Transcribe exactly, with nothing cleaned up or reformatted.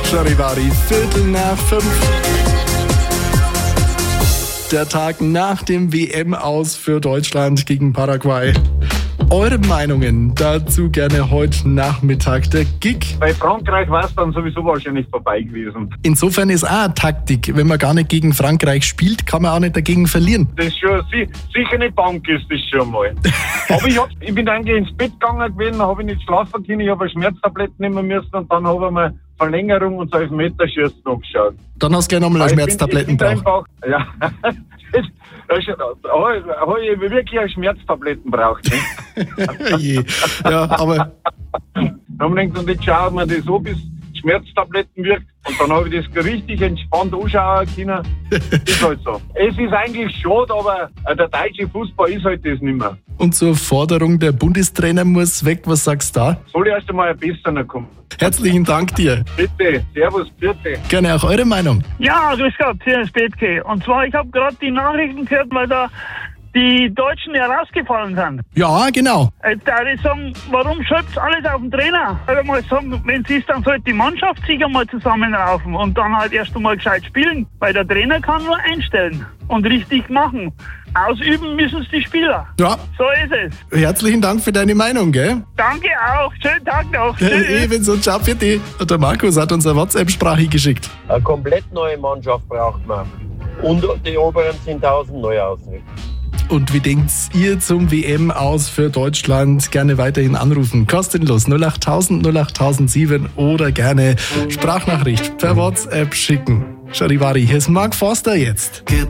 Charivari, Viertel nach fünf. Der Tag nach dem W M-Aus für Deutschland gegen Paraguay. Eure Meinungen dazu gerne heute Nachmittag. Der Gig. Bei Frankreich war es dann sowieso wahrscheinlich vorbei gewesen. Insofern ist auch eine Taktik. Wenn man gar nicht gegen Frankreich spielt, kann man auch nicht dagegen verlieren. Das ist schon, sicher eine Bank ist das schon mal. Aber ich, hab, ich bin eigentlich ins Bett gegangen gewesen, habe ich nicht schlafen können, ich habe Schmerztabletten nehmen müssen und dann habe ich mir Verlängerung und Elfmeterschießen angeschaut. Dann hast du gleich nochmal eine Schmerztabletten braucht. Ja, da habe ich wirklich eine Schmerztabletten braucht. Ne? Ja, aber... Dann habe ich gedacht, jetzt schauen wir das an, bis Schmerztabletten wirkt. Und dann habe ich das richtig entspannt anschauen können. Ist halt so. Es ist eigentlich schade, aber der deutsche Fußball ist halt das nicht mehr. Und zur Forderung, der Bundestrainer muss weg, was sagst du da? Soll erst einmal ein besserer kommen. Herzlichen Dank dir. Bitte, servus, bitte. Gerne auch eure Meinung. Ja, grüß Gott, hier ist Bethke. Und zwar, ich habe gerade die Nachrichten gehört, weil da die Deutschen herausgefallen sind. Ja, genau. Jetzt darf ich sagen, warum schreibt alles auf den Trainer? Also mal sagen, wenn es ist, dann sollte die Mannschaft sich einmal zusammenraufen und dann halt erst einmal gescheit spielen. Weil der Trainer kann nur einstellen und richtig machen. Ausüben müssen es die Spieler. Ja. So ist es. Herzlichen Dank für deine Meinung, gell? Danke auch. Schönen Tag noch. Tschüss. Ebenso. Ciao für dich. Der Markus hat uns eine WhatsApp-Sprache geschickt. Eine komplett neue Mannschaft braucht man. Und die oberen zehntausend neu ausrichten. Und wie denkt ihr zum W M aus für Deutschland? Gerne weiterhin anrufen. Kostenlos null achttausend, null achttausendsieben oder gerne Sprachnachricht per WhatsApp schicken. Charivari, hier ist Mark Forster jetzt.